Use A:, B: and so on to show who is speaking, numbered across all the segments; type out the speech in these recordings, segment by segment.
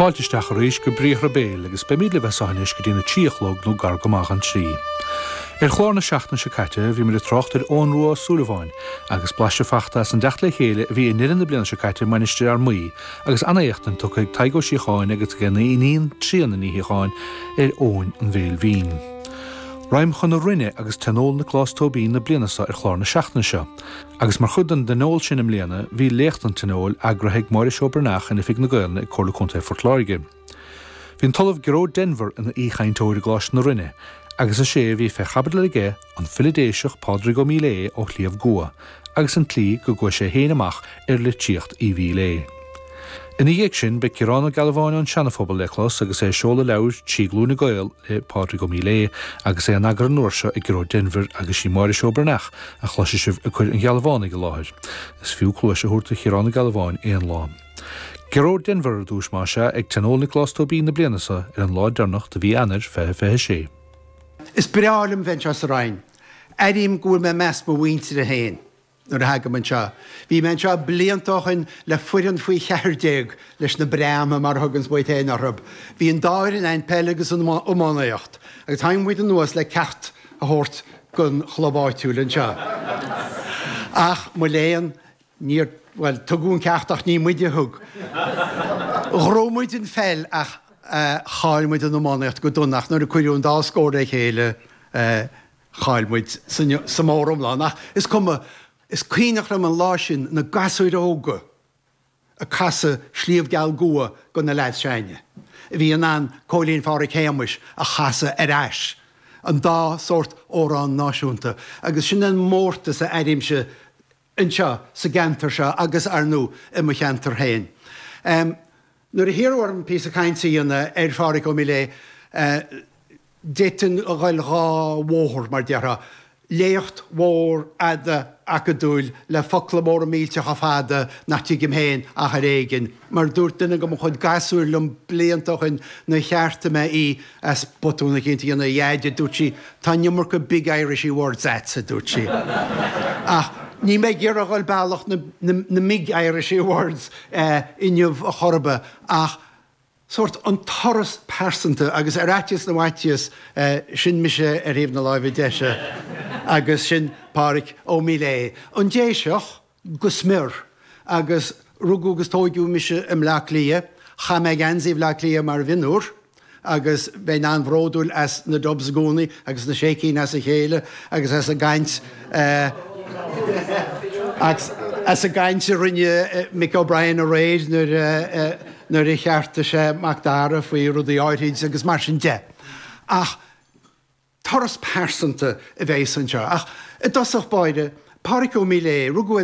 A: Fáiltisteach a rís go bríoch béil agus be míle bheitsáis go dtína tíochlog nó gar gomach an trí. Chlána seachtain se caite bhí mar trochttar ónrua súlaháin agus blaiste fachta san deach le chéile bhí niran na bliana se caite manisteir ar muí agus anaíochttan tu ag taigó síáin agus gna iníon tríanna níáin óin an bhéil hín. Raim chun rinne agus tanól na glástóbí na blianasa chlána seachtain seo, agus mar chudan denól sin am léana bhí léachtan tanól agrathaigh Máire Seobrannach ina fig na gailna chola chunta fortláige. Bhín talamh goró Denver ina íchaintóir glás na rinne, agus a sé bhí fe chabad le ige an filidéiseach pádra go mílé ó chliamh gua, agus an tlí go go sé héana amach le tíocht i bhí lé. Ina dhéic sin be Ciarán Galváin an seanafobal lechlás agus seola leabhar tíglú na gail le pádra go mílé agus an agar an nuairse i goró Denver agus sí Máire Seobrannach a chluise sibh a chuir an Galváin go láthir. Is fiú chlúise thuirta Ciarán Galváin éon lán. Goró Denver dúis má se ag tanól na glástóbí na blianasa ar an láid darnach de bhí anar fethe sé.
B: Is breálim bhain se rain. Edim gúil me mes mo bhainte a héin. Nuair a haga man seo. Bhí man seo bliantachan le fuiran faoi cheardéag leis na breama mar thugans buid éin arab. Bhí an dáir in ein pelegus an ómánaíocht. Agus taim buid an nuas le cecht a thuirt gon chlabáitiúil an seo. Ach, mo léan, níor, well, tugún cechtach ní muide thug. Grómuid in fel ach chailmuid an ómánaíocht go dúnach nuair a cuiún dá scóir é chéile chailmuid sa mór omláin. Is cuineach ram an láisin na gasúid óga a casa slíomh geall gua go na leid seine. Bhí an cólíonn fára chéamis a chasa ar eis. An dá sort órán náisiúnta. Agus sin an mórta sa éirimse anseo sa gentar seo agus arnú i mo cheantar héin. Nuair a hiarhar an pí a caintí an ar fára go mílé détain a ghail rá mhóthir mar deartha. Léocht mhór ada acadúil le focla mór a mílte a fada nach tí gim héin a réigen. Mar dúirt duine go chud gasúir lum bliantachan na chearta me í as botúna cinnta anna dhéide dútí tá nimar go Big Irish Words a dútí. Ní mé ggéar a gháil bailach na Big Irish Words inniuh a chorba ach sort an toras persanta agus aráitias na waitias sin mise a réomh na láimh deise agus sin páric ó mílé. An déiseach go smir agus rugúgus tóidú mise im lech cha me gansaíh lech mar vinúr agus ben an bhródúil as na dobs gúnaí agus na sécín as a chéile agus as a gaint as a gaint rinne Mick O'Brien a réid nuair I chearta sé Macdara faoi rudí áiríd agus mar sin de. Ach, toras persanta a bhééis an seo. Ach, i dosach baide, páric ó mílé, rugúin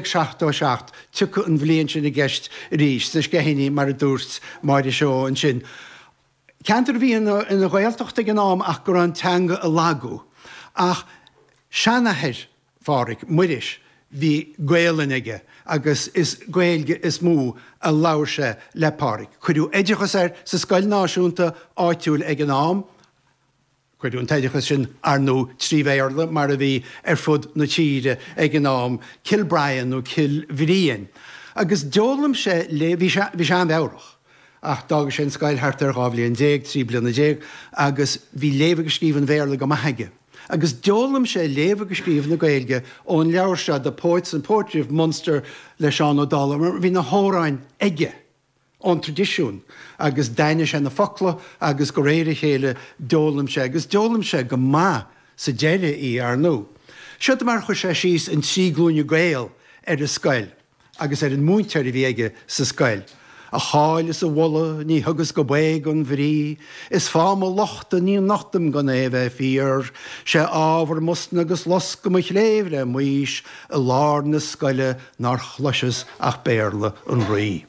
B: 8-7 tucha an bhblionn sin i gceist rís, leis gehinní mar a dúirt Máire seo an sin. Ceantar bhí ina ghailtocht ag an nám ach gur an teanga a lagú. Ach, seanathair páric, muiris, bhí gailan aige, agus is gailge is mú a labhairse le páric. Cuidiú éidechas sa scoil náisiúnta áitiúil ag an nám, chuidún teideachas sin arnú tríbhéarla mar a bhí fud na tíre ag an nám Kilbrien nó Kilbhríon. Agus deolalam sé bhí sé an bheabhrach. Ach dágus sin scoil hartar gábhlíonn 10, 3 bliana 10, agus bhí léomh go scríomhann bhéarla go maithaige. Agus deolalam sé léomh go scríomh na Gaeilge ón leabhar se the Poets and Poetry of Munster le Seán O'Donnell, mar bhí na hóráin aige ón tradiisiún, agus daine sé na focla agus go réire chéile deolalam sé, agus deolalam sé go má sa deire í ar nó. Seo mar chu sé síos an tríglúne Gael ar a scoil, agus ar an múintear i bhí aige sa scoil. A cháil is a bhla ní thugus go bhéig an bhrí, is fáma lochta ní nachtam go éheith fíor, sé ábhar musna agus los go muich léomh le muis a lár na scoile nar chluises ach béarla an rí.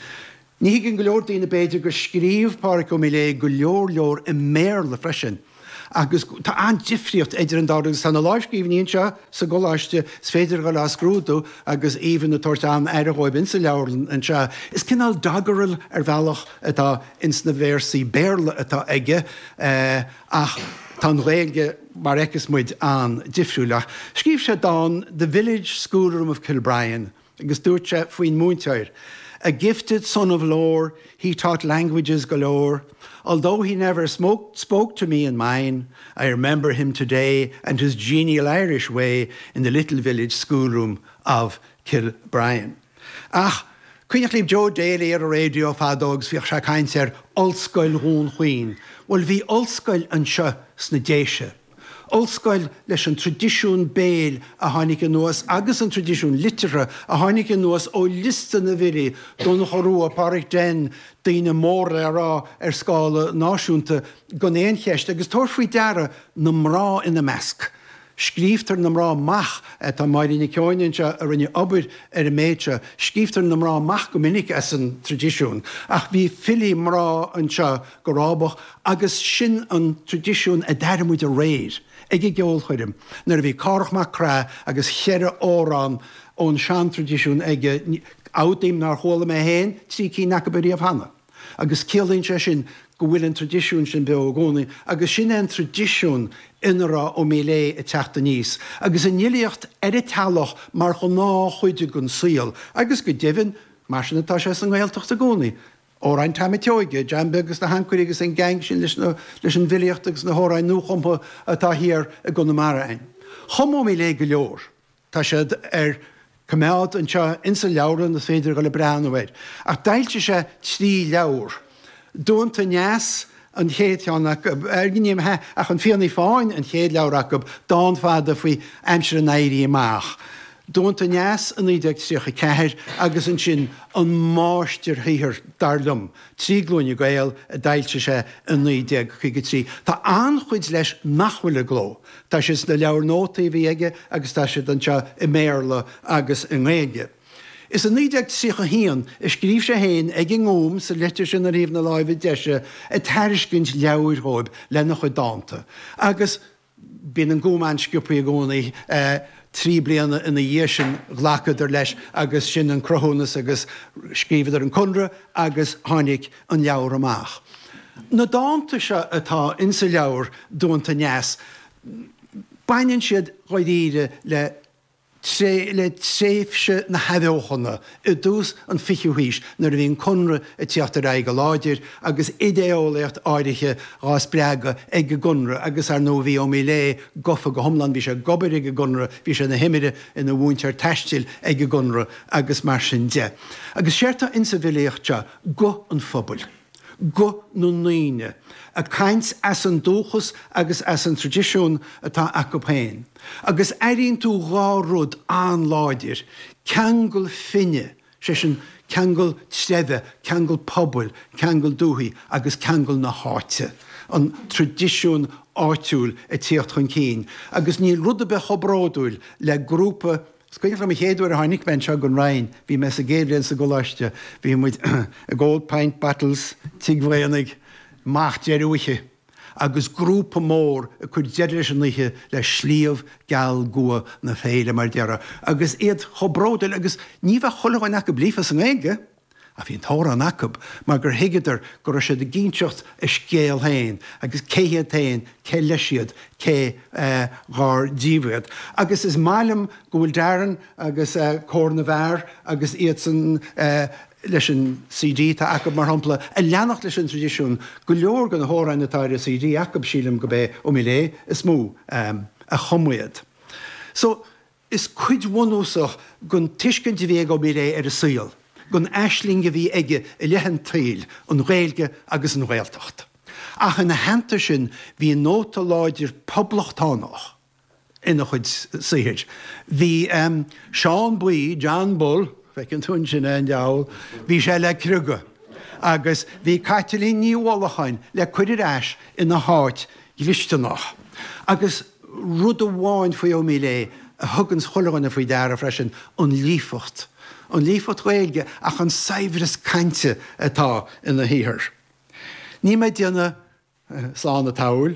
B: Ní gin go leor daoine beidir gur scríomh páric ó mílé go leor I méarla freisin. Agus tá an difriocht idir an dágus tá na láiscíomhníonn seo sa goláiste féidir go láscrúdú agus íomhann na tuairt an ar a gháibinn sa leabharlann an seo. Is cinál dagaril ar bhealach atá ins na bhéirsaí béarla atá aige ach tá réilge mar eicas muid an difriúlach. Scríobh sé dá The Village Schoolroom of Kilbrien agus dúirt sé faoin múinteoir. A gifted son of lore, he taught languages galore. Although he never spoke to me in mine, I remember him today and his genial Irish way in the little village schoolroom of Kilbryan. Ach, Cuineach líb Joe Daly ar a radio fadógs bhíoh se caint ar olscoil hún chuoin. Well, bhí olscoil an seo sna déise. Olscoil leis an tradiisiún béal a tháinig an nuas agus an tradiisiún litere a tháinig an nuas ó lista na bhiri don chorú a páric den daoine mór le rá ar scála náisiúnta go éon cheist agus tóir faoi deara na mrá ina measc. Scríbtar na mrá mach tá maidína ceáinse a rinne obair ar a méidse, scríbtar na mrá mach go minic as an tradiisiún. Ach bhí fillí mrá anseo go rábach agus sin an tradiisiún a dearmúid a réir. Ag I geol chuidim, nar bhí carachmach crá agus cheire órán ón sean tradiisiún ag ádaim nar chóla mé héin trí cí nacabarí a bhana. Agus céalainn sé sin go bhfuil an tradiisiún sin be ó gcónaí, agus sin an tradiisiún inará ó mé lé I teachta níos. Agus an níliacht ar I talach mar go ná chuide gon síal, agus go deimhin mar sin atá sé an ghailteachta gcónaí. Óráin táime teoige, Jan begus na hancuir agus an gang sin leis an bhiliacht agus na hóráin nuachompa atá hir a go na marain. Chomó mé lé go leor, tá sé ar cumáid anseo insa leabhar na féidir go le breanhhaid. Ach dailte sé trí leabhar. Dúnta neas an chéad teannach gníim ach an fiannaí fáin an chéad leabhar go dá fada faoi aimsir an éirí amach. Dúnta neas an 1934 agus an sin an máistir híhir darlumm. Trí glúine gael a dailte sé an 1953. Tá anchuid leis nachhfuil a gló. Tá sé na leabhar nótaí bhí aige agus tá sé anseo I méarla agus in réige. Is an 1934 scríb sé héin ag an ngóm sa letir sin a riomh na láimh deise a tairiscint leabhar róib lena chu dáanta. Agus bín an ngóm ansciúpaí a gcónaí trí bliana ina dhé sin ghlachad ar leis agus sin an crothúnas agus scríbhad ar an conra agus tháinig an leabhar amach. Na dáanta se atá insa leabhar dúnta neas, baineann siad roiíre le tréifse na headóchanna I dús an fichiúhís nar bhíon conra a teachtar aig go láidir agus idéolaíocht áirithe gás breaga ag go gunra agus ar nó bhí ó mí lé gofa go thomlan bhí sé gobar ag go gunra bhí sé na himiide ina bhúntear teistil ag go gunra agus mar sin de. Agus séirta insa bhiliaochte go an phobal. Go nó naoine, a caint as an dúchas agus as an tradiisiún atá acu féin. Agus éiríonn tú gá rud an láidir, ceangal finne, sé sin ceangal tréide, ceangal pobal, ceangal dúthaí agus ceangal na háite. An tradiisiún áitiúil a tíocht chun cín. Agus ní rud a be chobráúil le grúpa. Scuointeach le chéadúir a tháinig ben seo gon rainn, bhí me sa géadléon sa goláiste, bhí muid a Gold Pint Battles, Tigmhaoinnig, Macht Jeruiche, agus grúpa mór a chuid deidir an nithe le slíomh geall gua na féile mar deara. Agus iad chobráúil agus ní bheith cholamhain acu blífa san éige, a bhíon tóra an acab, mar gur hiigeidir gur sé de gínseocht a scéal hain, agus céhiad hain, cé leisiad, cé gár díomhad. Agus is málam go bhfuil dearan agus cór na bhar, agus iad san leis an CD tá acab mar hampla a leannacht leis an tradiisiún go leor go na hóráin natáir a CD acab sílam go bé ó mí lé is mú a chummuiad. So is cuid bhunúsach gon tuiscint bhé go mí lé ar a síal. Gon eislinge bhí aige I lehan tail an réilge agus an réaltacht. Ach in na henta sin bhí nóta láidir poblachttánach ina chuid saoid. Bhí Seán Buí, John Bull, feic an tún sin an deall, bhí sé le cruga. Agus bhí Catalín níomholachain le cuidir eis ina háit glistanach. Agus rud a bháin faoi ó mí lé a thugans chulaganna faoi deara freisin an lífacht. An lífacht réilge ach an saibhras cainte atá ina híthir. Ní méid déanna sláán na táil,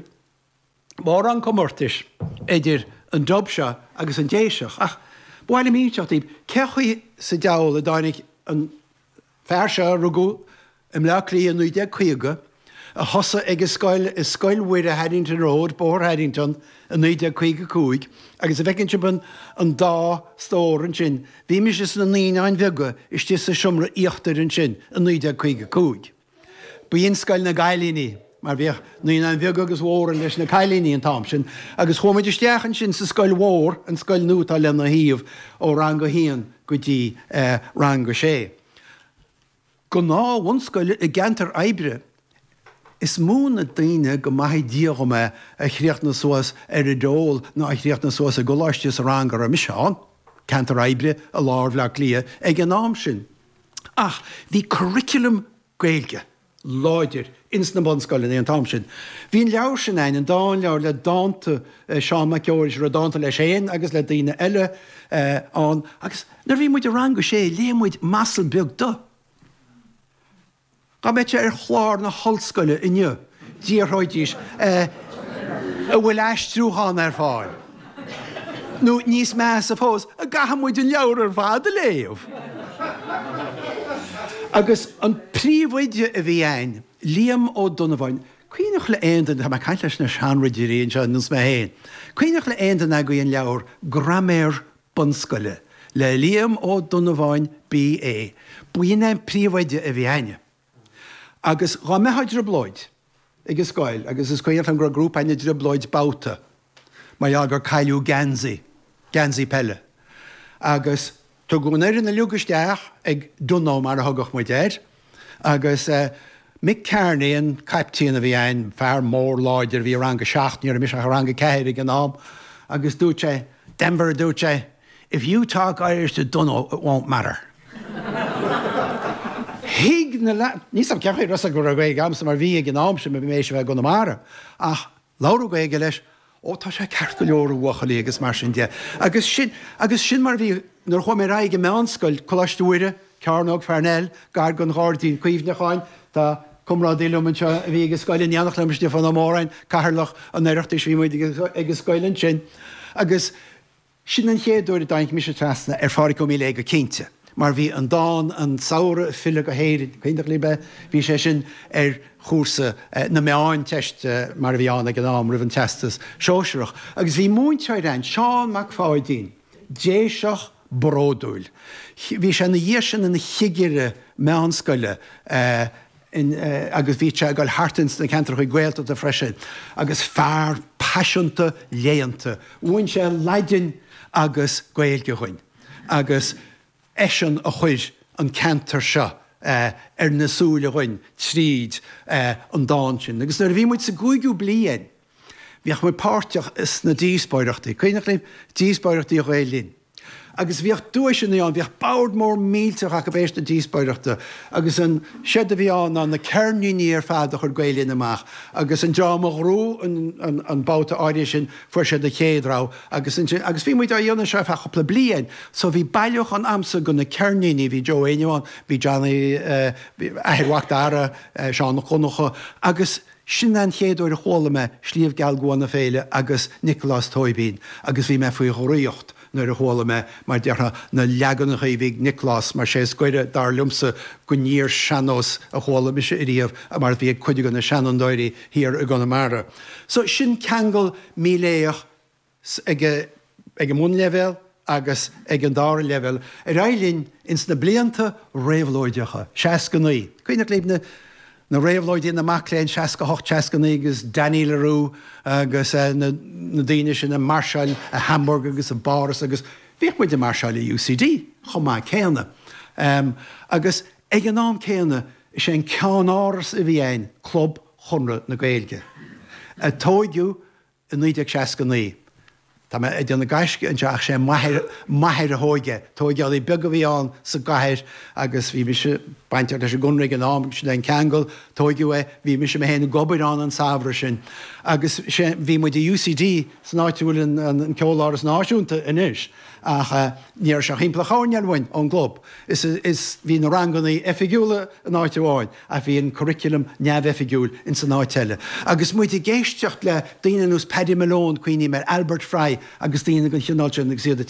B: mar an comórtais idir an dobse agus an déiseach. Ach, bháile míteachtaí, cechuí sa deáil a dánig an fearse rugú im leclí an 1950 a hosa ag scoilhuiir a Haddington Road, Bór Haddington, a 1955, agus a bhecinn se ban an dá stór an sin. Bhí mis is na 9 bhega is tí sa siomra íochtar an sin a 1955. Bhíon scoil na Gailíní, mar bhíoh 9 bhega agus mhór leis na Cailíní an tám sin, agus chuid isteach an sin sa scoil mhór an scoil nútá le na híomh ó rang go híon go dtí rang go sé. Go ná bhain scoil i gceantar oibre, is múna daine go maithí díoch me a chríocht na suas ar a dól ná a chríocht na suas a goláistíos a rangar a miseán, cantar oibre a láir le lia ag an nám sin. Ach, bhí curriculum gaeilge, láidir, ins na bonscoilin í an tám sin. Bhín leabhar sin an dáin leabhar le dáanta Seán McGeorge ra dáanta leis éin agus le daine eile an, agus nar bhí muid a rang go sé, lémuid massal beag do. Ga mete ar chláir na hallscoile inniu, díorthóidís, a bhfuil eistrúchan ar fáil. Nó níos meas a fós, a gahamúid an leabhar ar fád a léomh. Agus an príomhhaide a bhí ein, Liam ó Donovan, cuioinech le éandan, ha caiint leis na seanraidir réon se nus me héin, cuioinech le éandan a go on leabhar graméir bonscoile, le Liam ó Donovan B.A. Buíon ein príomhhaide a bhí eine. Agus gá mehaid dribloid, agus scoil, agus is cuioinech an grúpa eine dribloid bauta, mai agur cailú Ganzi pelle. Agus tu gúnair na lugasteach ag dunó mar a thugach muid éir, agus Mick Kearney an captain a bhí ein fear mór láidir bhí ranga 16 ar a mis a ranga 4 ag an nám, agus dúte, Denver dúte, if you talk Irish to Dunno, it won't matter. Hig na nís am ceachir rasa go a gweig amsa mar bhí ag an nám sem a bhí mééis bheith go na mara. Ach, lára gweige leis, tá sé ceart go leor uachalaí agus mar sin de. Agus sin mar bhí nar chum mé raige meánscoil choláistúire, Cearnog Farnell, gar gon háirdín cuomhnecháin, tá cumrádílumm an seo bhí agus scoilin neannach lemas de fan amórain, caharlach an éireachtas bhí muid agus scoilin sin. Agus sin an chéadúir daint mis trasna ar fáric go míle go cínte. Mar bhí an dáin an saoire fila go héirid, chuointeach líbe, bhí sé sin ar chúrsa na meáin teist mar bhí anna an nám rih an testas seoisireach. Agus bhí múnteid ein, Seán McFadden, déiseach bródúil. Bhí sé na dhéisin na chiigire meánscoile agus bhí sé gáil hartins na cantar chuig ghailta a freisin, agus fearr passionanta léanta. Bhain sé leidin agus gaeilge chuin. Agus éisian a chuid an cantar seo ar na súla chuin, tríd an dáin sin. Agus nar bhí muid sa gúigiú bliain, bhíoch muid páirteach is na díospóireachtaí, chuoinech lím díospóireachtaí a ghaillín. Agus bhíoh dúis sin an, bhíoh báir mór mílteach a béis na díospóireachta, agus an siad a bhí an na cearnúní ar fád a chur gaillín amach, agus an deamach rú an báta áirí sin fuair siad a chéadrá, agus bhí muid a dhéanana seo fe chopla bliain, so bhí bailioch an amsa go na cearnúní bhí Joe Éineáin, bhí Johnny Ahirhachtara, Seán Conacha, agus sin an chéadúir a chóla me slíomh geall góna féile agus Nicholas Toybín, agus bhí me faoi choíocht nuair a chóla me mar dearna na leagannach a bhí Nicholas mar sé scoide dar lumsa go níor seanós a chóla me sé iríomh a mar bhí chuide go na seanandóirí hir a gona mara. So sin ceangal míléoch ag mún level agus ag an dáir level a railín ins na blianta réomhlóideacha, 69. Cuoinech líbna na réomhlóidí na macléin 68 agus Danny Leroux agus na daine sin na Marshall a Hamburg agus a Boris agus bhíoh muid de Marshall a UCD chomá céanna. Agus ag an nám céanna sé an ceann áras a bhí ein club chunra na Gaeilge. A tóidú in 1969. Tá me déanna gaisce an teach sé maithir a hóige, tóigeall í beag a bhí an sa gaiir agus bhí se baintear leis a gunraigh an nám sin an ceangal, tóigiú bhí me se me héanana gobair an sabhra sin. Agus bhí muid de UCD san áitiúil an ceoláras náisiúnta inis, ach níor se chimpla chánealhain an glob. Is hí na rangannaí effigiúla an áitiúáin a bhí an curriculum neamh-effigiúil in san áiteile. Agus muid i géisteach le daine nús Paddy Malone cuoine mar Albert Fry agus daine go chináilte ag siad